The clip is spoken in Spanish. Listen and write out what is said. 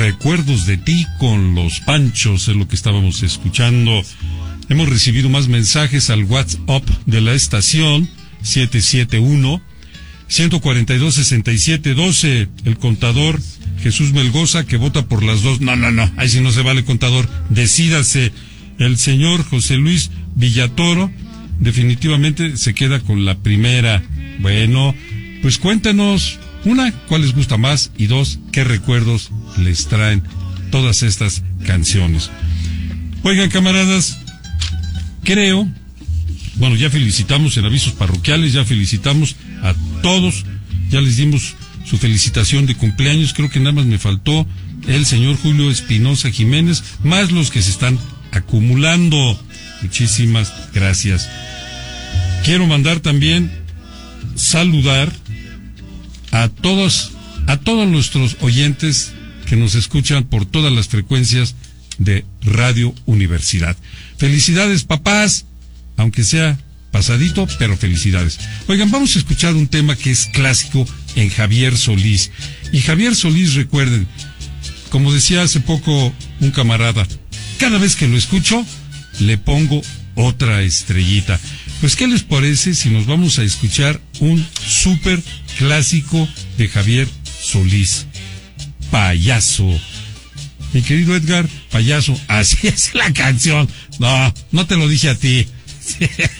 Recuerdos de ti con los Panchos, es lo que estábamos escuchando. Hemos recibido más mensajes al WhatsApp de la estación, 771-142-6712. El contador Jesús Melgoza, que vota por las dos. No, ahí sí no se vale, contador. Decídase. El señor José Luis Villatoro definitivamente se queda con la primera. Bueno, pues cuéntanos, una, ¿cuál les gusta más? Y dos, ¿qué recuerdos les traen todas estas canciones? Oigan, camaradas, ya felicitamos en avisos parroquiales, ya felicitamos a todos, ya les dimos su felicitación de cumpleaños. Creo que nada más me faltó el señor Julio Espinosa Jiménez, más los que se están acumulando. Muchísimas gracias. Quiero mandar también saludar a todos nuestros oyentes que nos escuchan por todas las frecuencias de Radio Universidad. Felicidades, papás, aunque sea pasadito, pero felicidades. Oigan, vamos a escuchar un tema que es clásico en Javier Solís. Y Javier Solís, recuerden, como decía hace poco un camarada, cada vez que lo escucho, le pongo otra estrellita. Pues, ¿qué les parece si nos vamos a escuchar un súper clásico de Javier Solís? Payaso. Mi querido Edgar, Payaso, así es la canción. No te lo dije a ti.